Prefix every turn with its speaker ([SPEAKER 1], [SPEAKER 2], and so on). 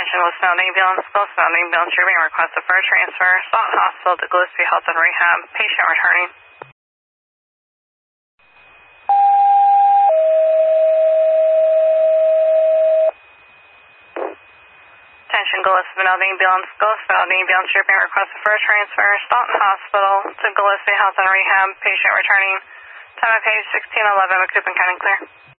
[SPEAKER 1] Attention, Gillespie ambulance, Gillespie ambulance, you're being requested for a transfer. Staunton Hospital to Gillespie Health and Rehab. Patient returning. Attention, Gillespie ambulance, Gillespie ambulance, you're being requested for a transfer. Staunton Hospital to Gillespie Health and Rehab. Patient returning. Time of page 1611, Macoupin County clear.